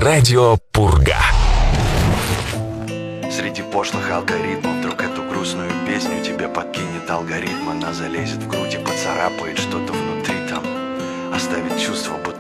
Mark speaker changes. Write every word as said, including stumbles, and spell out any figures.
Speaker 1: Радио Пурга.
Speaker 2: Среди пошлых алгоритмов вдруг эту грустную песню тебе подкинет алгоритм. Она залезет в грудь и поцарапает что-то внутри там, оставит чувство, будто